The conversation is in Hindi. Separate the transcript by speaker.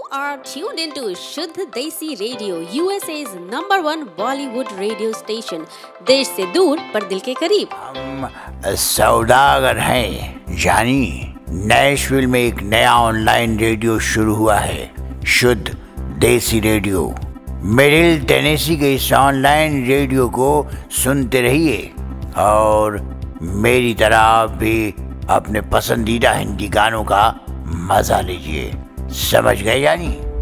Speaker 1: are tuned into शुद्ध देसी radio, USA's #1 Bollywood radio station. देश से दूर पर दिल के करीब।
Speaker 2: हम सौदागर हैं जानी। नैशविल में एक नया ऑनलाइन रेडियो शुरू हुआ है, शुद्ध देसी रेडियो। मिडिल टेनेसी के इस ऑनलाइन रेडियो को सुनते रहिए और मेरी तरह आप भी अपने पसंदीदा हिंदी गानों का मजा लीजिए। समझ गए यानी?